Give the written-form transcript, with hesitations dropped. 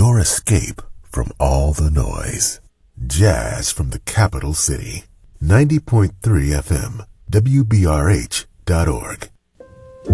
your escape from all the noise. Jazz from the capital city. 90.3 FM, WBRH.org.